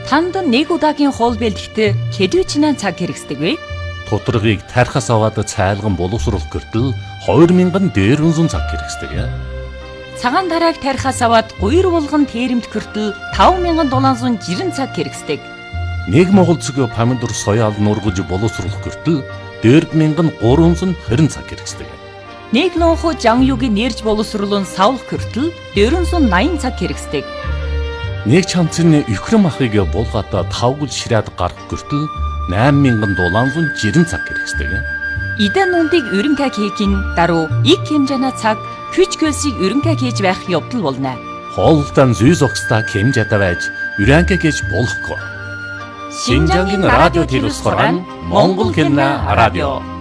Танд нэг удаагийн хоол бэлтгэхдээ хэдвэчнээ цаг хэрэгсдэг вэ? Тодорхойг тархас аваад цайлган боловсруулах гэртэл 2000 дээрвэн цаг хэрэгсдэг. Цагаан тарааг тархас аваад гуйр булган тэрэмт гэртэл 5760 цаг хэрэгсдэг. Нэг Монгол цэгийн помидор соёал нургаж боловсруулах гэртэл 4320 цаг хэрэгсдэг. Нэг лонхо жангюгийн нэрж боловсруулан савлах гэртэл 480 цаг хэрэгсдэг. Нэг чамцны өхрөм ахыг булгаатаа тавгал ширээд гарах гэртэл 8760 цаг хэрэгсдэг. Идэн нүндийг өрөнгө хийхин даруй их хэмжээний цаг хүч хөлсийг өрөнгө хийж байх явдал болно. Хоолтон зүй зогсдаа хэмжээтэй байж өрөнгө хийж болохгүй. Шинжангийн радио телевизээр Монгол хэлний радио